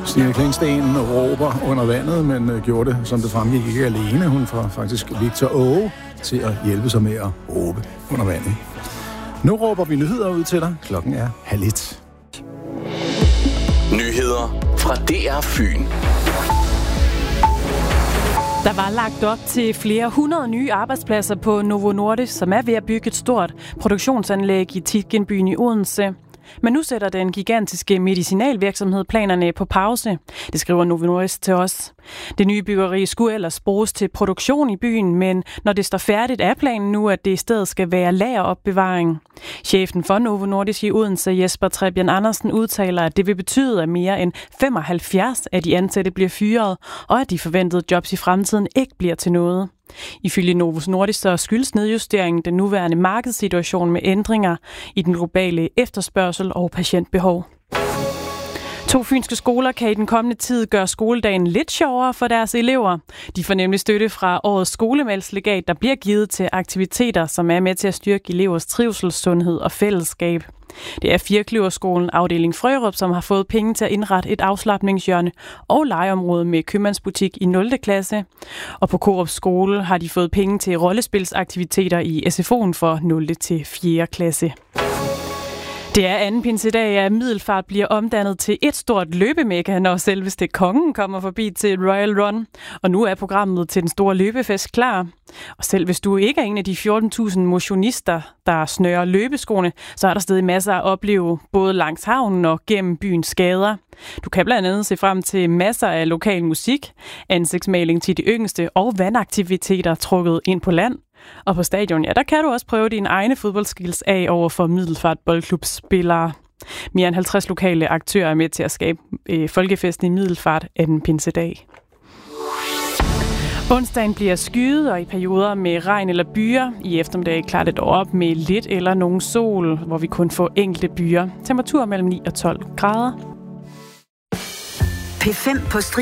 Stine Klingsten råber under vandet, men gjorde det, som det fremgik, ikke alene. Hun får faktisk Victor Åge til at hjælpe sig med at råbe under vandet. Nu råber vi nyheder ud til dig. Klokken er 12:30. Nyheder fra DR Fyn. Der var lagt op til flere 100 nye arbejdspladser på Novo Nordisk, som er ved at bygge et stort produktionsanlæg i Tietgenbyen i Odense. Men nu sætter den gigantiske medicinalvirksomhed planerne på pause. Det skriver Novo Nordisk til os. Det nye byggeri skulle ellers bruges til produktion i byen, men når det står færdigt er planen nu, at det i stedet skal være lageropbevaring. Chefen for Novo Nordisk i Odense, Jesper Trebjerg Andersen, udtaler, at det vil betyde, at mere end 75 af de ansatte bliver fyret, og at de forventede jobs i fremtiden ikke bliver til noget. Ifølge Novo Nordisk så skyldes nedjusteringen den nuværende markedssituation med ændringer i den globale efterspørgsel og patientbehov. 2 fynske skoler kan i den kommende tid gøre skoledagen lidt sjovere for deres elever. De får nemlig støtte fra årets skolemælslegat, der bliver givet til aktiviteter, som er med til at styrke elevers trivsel, sundhed og fællesskab. Det er Firkløverskolen afdeling Frørup, som har fået penge til at indrette et afslapningshjørne og legeområde med købmandsbutik i 0. klasse. Og på Corup Skole har de fået penge til rollespilsaktiviteter i SFO'en for 0. til 4. klasse. Det er anden pinsedag, at Middelfart bliver omdannet til et stort løbemekka, når selveste kongen kommer forbi til Royal Run. Og nu er programmet til den store løbefest klar. Og selv hvis du ikke er en af de 14.000 motionister, der snører løbeskoene, så er der stadig masser at opleve, både langs havnen og gennem byens gader. Du kan blandt andet se frem til masser af lokal musik, ansigtsmaling til de yngste og vandaktiviteter trukket ind på land. Og på stadion, ja, der kan du også prøve dine egne fodboldskills af over for Middelfart Boldklubs spillere. Mere end 50 lokale aktører er med til at skabe folkefesten i Middelfart anden pinsedag. Onsdagen bliver skyet, og i perioder med regn eller byer. I eftermiddag klarer det dog op med lidt eller nogen sol, hvor vi kun får enkelte byer. Temperatur mellem 9 og 12 grader. P5 på